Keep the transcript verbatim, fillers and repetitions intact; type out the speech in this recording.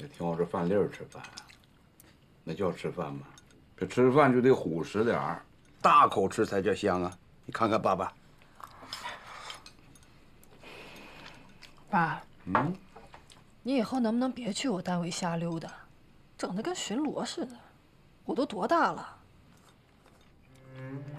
别听我这饭粒儿吃饭，那叫吃饭吗？这吃饭就得虎实点儿，大口吃才叫香啊！你看看爸爸。 爸， 嗯， 你以后能不能别去我单位瞎溜达，整的跟巡逻似的？我都多大了？